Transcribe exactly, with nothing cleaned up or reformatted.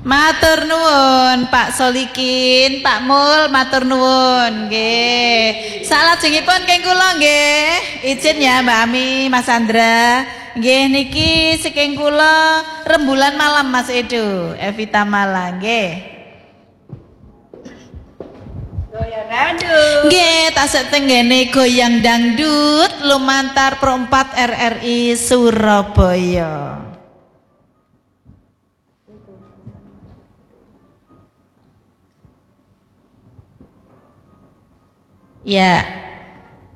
Matur nuwun Pak Solikin, Pak Mul, matur nuwun nggih. Salajengipun keng kula nggih, izin ya Mbak Ami, Mas Andra. Nggih niki saking kula rembulan malam Mas Edo, Evita Malang nggih. Goyang dangdut. Nggih, tasik tenggene goyang dangdut lumantar Pro empat R R I Surabaya. Ya.